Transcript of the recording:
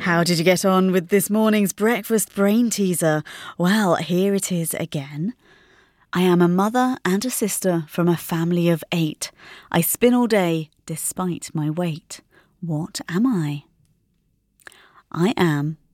How did you get on with this morning's breakfast brain teaser? Well, here it is again. I am a mother and a sister from a family of 8. I spin all day despite my weight. What am I? I am